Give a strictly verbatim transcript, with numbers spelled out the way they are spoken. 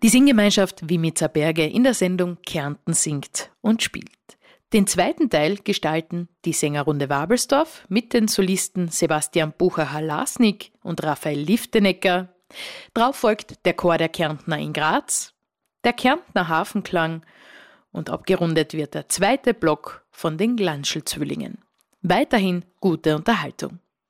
Die Singgemeinschaft Wiemitzer Berge in der Sendung Kärnten singt und spielt. Den zweiten Teil gestalten die Sängerrunde Wabelsdorf mit den Solisten Sebastian Bucher-Halasnik und Raphael Liftenecker. Drauf folgt der Chor der Kärntner in Graz, der Kärntner Hafenklang und abgerundet wird der zweite Block von den Glanschl-Zwillingen. Weiterhin gute Unterhaltung.